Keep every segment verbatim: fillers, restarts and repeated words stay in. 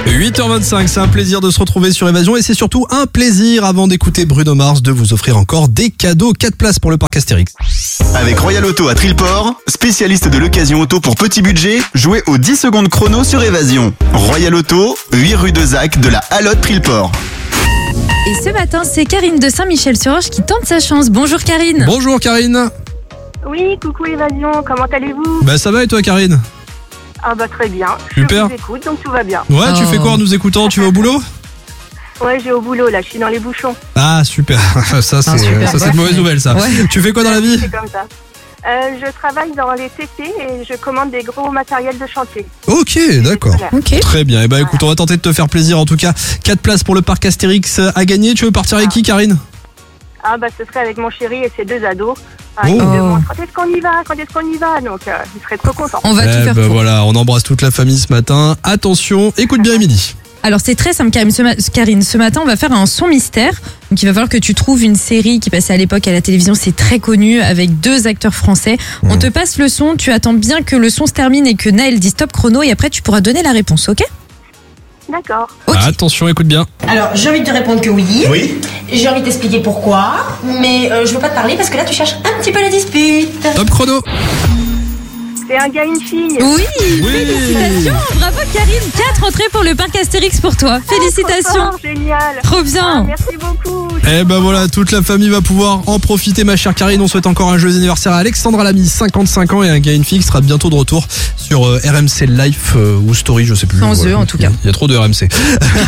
huit heures vingt-cinq, c'est un plaisir de se retrouver sur Évasion et c'est surtout un plaisir avant d'écouter Bruno Mars de vous offrir encore des cadeaux. quatre places pour le parc Astérix. Avec Royal Auto à Trilleport, spécialiste de l'occasion auto pour petit budget, jouez aux dix secondes chrono sur Évasion. Royal Auto, huit rue de Zac de la Halotte Trilleport. Et ce matin, c'est Karine de Saint-Michel-sur-Orge qui tente sa chance. Bonjour Karine. Bonjour Karine. Oui, coucou Évasion, comment allez-vous? Bah ça va et toi Karine? Ah bah très bien, Super. je vous écoute, donc tout va bien. Ouais, tu Oh. fais quoi en nous écoutant? Tu vas au boulot? Ouais, j'ai au boulot là, je suis dans les bouchons. Ah super, ça c'est, Ah, super. ça, c'est de mauvaise nouvelle ça. Ouais. Tu fais quoi dans la vie? C'est comme ça. Euh, je travaille dans les T P et je commande des gros matériels de chantier. Ok, d'accord. Voilà. Ok. Très bien, et bah écoute, on va tenter de te faire plaisir en tout cas. quatre places pour le parc Astérix à gagner. Tu veux partir avec qui Karine? Ah bah ce serait avec mon chéri et ses deux ados. Ah, Oh. ils me demandent quand est-ce qu'on y va, quand est-ce qu'on y va, donc euh, ils seraient trop contents. On va tout Eh faire bah pour. voilà, on embrasse toute la famille ce matin. Attention, écoute bien Émilie. Alors c'est très simple Karine ce, ma- Karine. Ce matin, on va faire un son mystère. Donc il va falloir que tu trouves une série qui passait à l'époque à la télévision, c'est très connu, avec deux acteurs français. On te passe le son, tu attends bien que le son se termine et que Naël dise stop chrono et après tu pourras donner la réponse, ok? D'accord. Ok. Attention, écoute bien. Alors, j'ai envie de te répondre que oui. Oui. J'ai envie de t'expliquer pourquoi. Mais euh, je veux pas te parler parce que là, tu cherches un petit peu la dispute. Top chrono. C'est un gars, une fille. Oui, Oui. félicitations, bravo Karine, quatre entrées pour le parc Astérix pour toi. Félicitations. Oh, génial. Trop Ah, bien. merci beaucoup. Eh ben voilà, toute la famille va pouvoir en profiter ma chère Karine. On souhaite encore un joyeux anniversaire à Alexandra Lamy, cinquante-cinq ans, et un gars une fille qui sera bientôt de retour sur euh, R M C Life euh, ou Story, je sais plus. Sans Voilà. eux, en tout cas. Il y a trop de R M C.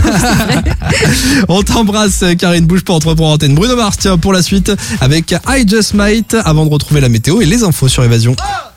On t'embrasse Karine, bouge pas, on te reprend en antenne. Bruno Mars, tiens, pour la suite avec I Just Might, avant de retrouver la météo et les infos sur Évasion.